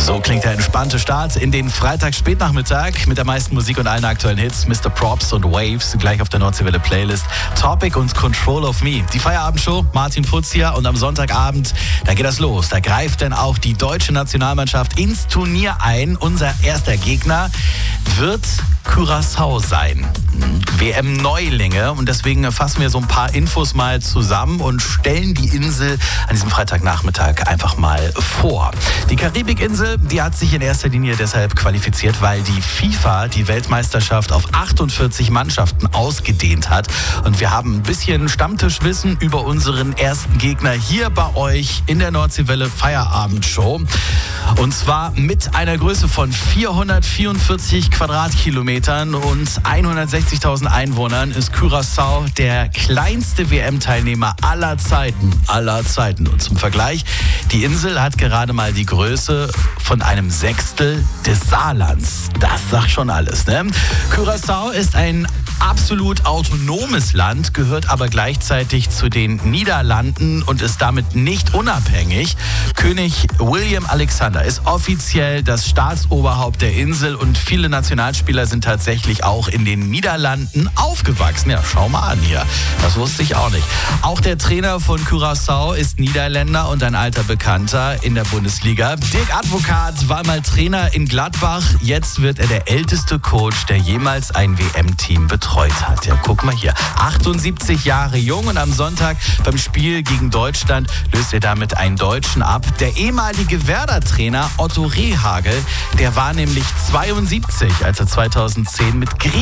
So klingt der entspannte Start in den Freitag-Spätnachmittag mit der meisten Musik und allen aktuellen Hits. Mr. Props und Waves gleich auf der Nordseewelle Playlist. Topic und Control of Me. Die Feierabendshow, Martin Putz hier, und am Sonntagabend, da geht das los. Da greift dann auch die deutsche Nationalmannschaft ins Turnier ein. Unser erster Gegner wird Curaçao sein. WM-Neulinge, und deswegen fassen wir so ein paar Infos mal zusammen und stellen die Insel an diesem Freitagnachmittag einfach mal vor. Die Karibikinsel, die hat sich in erster Linie deshalb qualifiziert, weil die FIFA die Weltmeisterschaft auf 48 Mannschaften ausgedehnt hat. Und wir haben ein bisschen Stammtischwissen über unseren ersten Gegner hier bei euch in der Nordseewelle Feierabendshow. Und zwar mit einer Größe von 444 Quadratkilometern und 160.000 Einwohnern ist Curaçao der kleinste WM-Teilnehmer aller Zeiten. Und zum Vergleich, die Insel hat gerade mal die Größe von einem Sechstel des Saarlands. Das sagt schon alles, ne? Curaçao ist ein absolut autonomes Land, gehört aber gleichzeitig zu den Niederlanden und ist damit nicht unabhängig. König William Alexander ist offiziell das Staatsoberhaupt der Insel und viele Nationalspieler sind tatsächlich auch in den Niederlanden aufgewachsen. Ja, schau mal an hier. Das wusste ich auch nicht. Auch der Trainer von Curaçao ist Niederländer und ein alter Bekannter in der Bundesliga. Dirk Advocaat war mal Trainer in Gladbach. Jetzt wird er der älteste Coach, der jemals ein WM-Team betreut hat. Ja, guck mal hier. 78 Jahre jung, und am Sonntag beim Spiel gegen Deutschland löst er damit einen Deutschen ab. Der ehemalige Werder-Trainer Otto Rehhagel, der war nämlich 72, als er 2010 mit